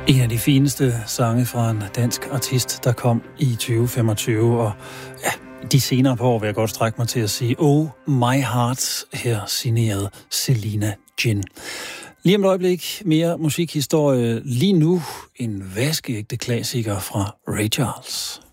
En af de fineste sange fra en dansk artist, der kom i 2025, og ja, de senere på år vil jeg godt strække mig til at sige, Oh My Heart, her signeret Selina Jin. Lige om et øjeblik mere musikhistorie, lige nu en vaskeægte klassiker fra Ray Charles.